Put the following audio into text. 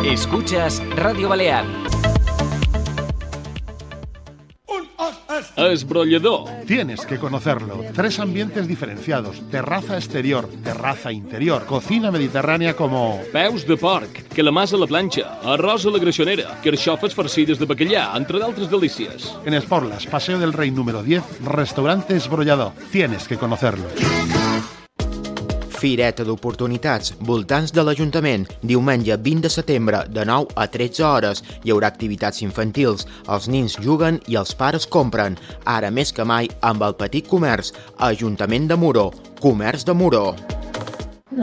Escuchas Radio Balear. Esbrollador. Tienes que conocerlo. 3 ambientes diferenciados. Terraza exterior, terraza interior, cocina mediterránea como... Peus de porc, calamars a la planxa, arròs a la greixonera, carxofes farcides de bacallà, entre d'altres delícies. En Esporlas, Paseo del Rey número 10, restaurante Esbrollador. Tienes que conocerlo. Fireta d'oportunitats, voltants de l'Ajuntament. Diumenge 20 de setembre, de 9 a 13 hores. Hi haurà activitats infantils. Els nins juguen i els pares compren. Ara més que mai amb el petit comerç. Ajuntament de Moró. Comerç de Moró.